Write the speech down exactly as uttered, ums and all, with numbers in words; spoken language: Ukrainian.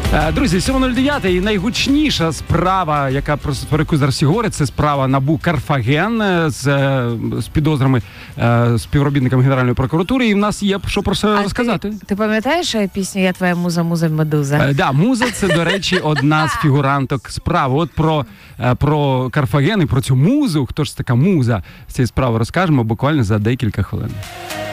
Друзі, сьома нуль дев'ять і найгучніша справа, яка про яку зараз говорять, це справа НАБУ Карфаген з, з підозрами співробітниками Генеральної прокуратури. І в нас є що про це розказати. Ти, ти пам'ятаєш пісню «Я твоя муза, муза, медуза»? Так, да, муза – це, до речі, одна з фігуранток справи. От про, про Карфаген і про цю музу, хто ж така муза, з цієї справи розкажемо буквально за декілька хвилин.